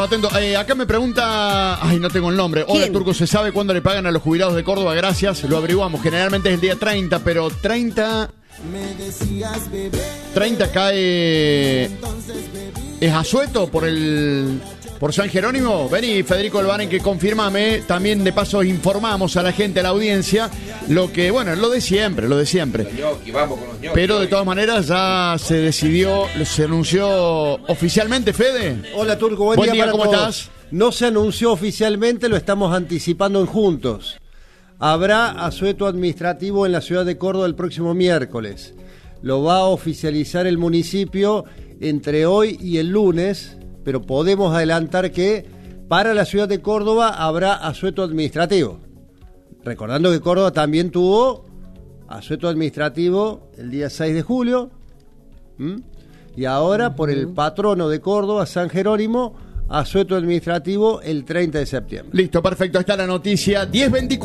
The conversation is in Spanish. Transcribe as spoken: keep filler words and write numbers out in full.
Atento, eh, acá me pregunta, ay, no tengo el nombre. Hola, ¿Quién? Turco, ¿se sabe cuándo le pagan a los jubilados de Córdoba? Gracias, lo averiguamos. Generalmente es el día treinta, pero treinta... treinta cae... ¿Es asueto por el... por San Jerónimo? Vení, Federico Albán, que confirmame. También de paso informamos a la gente, a la audiencia, lo que, bueno, lo de siempre, lo de siempre. Pero de todas maneras ya se decidió, se anunció oficialmente, Fede. Hola, Turco, buen, Buen día, día, para ¿cómo todos. estás? No se anunció oficialmente, lo estamos anticipando en Juntos. Habrá asueto administrativo en la ciudad de Córdoba el próximo miércoles. Lo va a oficializar el municipio entre hoy y el lunes, pero podemos adelantar que para la ciudad de Córdoba habrá asueto administrativo. Recordando que Córdoba también tuvo asueto administrativo el día seis de julio. ¿Mm? Y ahora, por el patrono de Córdoba, San Jerónimo, asueto administrativo el treinta de septiembre. Listo, perfecto, está la noticia. diez veinticuatro